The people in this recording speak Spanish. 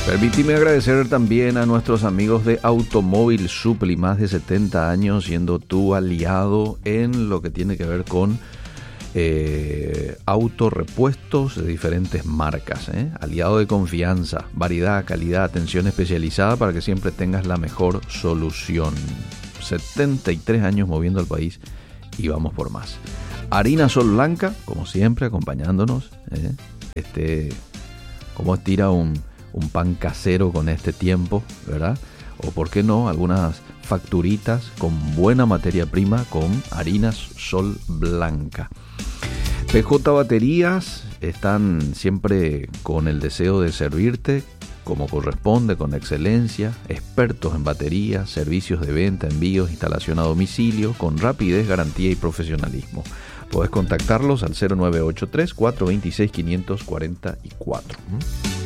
Permíteme agradecer también a nuestros amigos de Automóvil Supply, más de 70 años siendo tu aliado en lo que tiene que ver con autorepuestos de diferentes marcas, aliado de confianza, variedad, calidad, atención especializada para que siempre tengas la mejor solución. 73 años moviendo al país y vamos por más. Harina Sol Blanca, como siempre, acompañándonos. Cómo estira un pan casero con este tiempo, ¿verdad? O por qué no, algunas facturitas con buena materia prima con Harinas Sol Blanca. PJ Baterías están siempre con el deseo de servirte como corresponde, con excelencia, expertos en baterías, servicios de venta, envíos, instalación a domicilio, con rapidez, garantía y profesionalismo. Podés contactarlos al 0983 426 544.